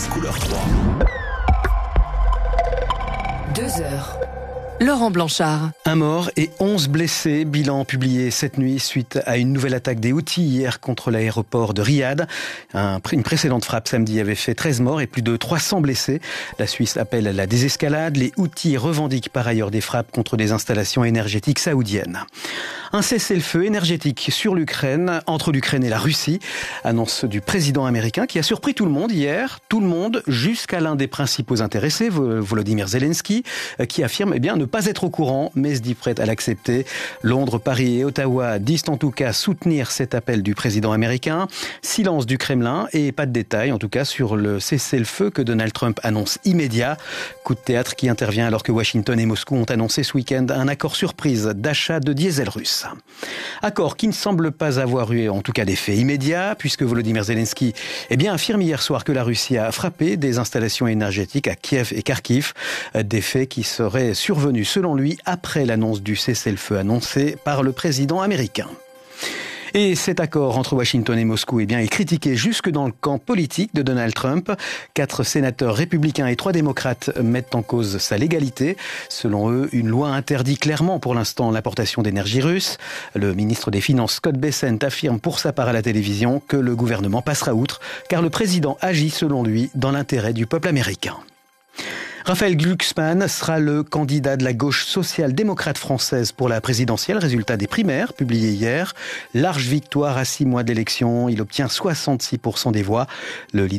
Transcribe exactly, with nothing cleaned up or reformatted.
France couleur trois. Deux heures. Laurent Blanchard. Un mort et onze blessés. Bilan publié cette nuit suite à une nouvelle attaque des Houthis hier contre l'aéroport de Riyad. Un, une précédente frappe samedi avait fait treize morts et plus de trois cents blessés. La Suisse appelle à la désescalade. Les Houthis revendiquent par ailleurs des frappes contre des installations énergétiques saoudiennes. Un cessez-le-feu énergétique sur l'Ukraine, entre l'Ukraine et la Russie. Annonce du président américain qui a surpris tout le monde hier. Tout le monde, jusqu'à l'un des principaux intéressés, Volodymyr Zelensky, qui affirme eh bien, ne pas être au courant, mais se dit prête à l'accepter. Londres, Paris et Ottawa disent en tout cas soutenir cet appel du président américain. Silence du Kremlin et pas de détails, en tout cas, sur le cessez-le-feu que Donald Trump annonce immédiat. Coup de théâtre qui intervient alors que Washington et Moscou ont annoncé ce week-end un accord surprise d'achat de diesel russe. Accord qui ne semble pas avoir eu, en tout cas, d'effet immédiat, puisque Volodymyr Zelensky eh bien, affirme hier soir que la Russie a frappé des installations énergétiques à Kiev et Kharkiv, des faits qui seraient survenus, selon lui, après l'annonce du cessez-le-feu annoncé par le président américain. Et cet accord entre Washington et Moscou eh bien, est critiqué jusque dans le camp politique de Donald Trump. Quatre sénateurs républicains et trois démocrates mettent en cause sa légalité. Selon eux, une loi interdit clairement pour l'instant l'importation d'énergie russe. Le ministre des Finances, Scott Bessent, affirme pour sa part à la télévision que le gouvernement passera outre, car le président agit, selon lui, dans l'intérêt du peuple américain. Raphaël Glucksmann sera le candidat de la gauche social-démocrate française pour la présidentielle. Résultat des primaires publiés hier. Large victoire à six mois d'élection. Il obtient soixante-six pour cent des voix. Le leader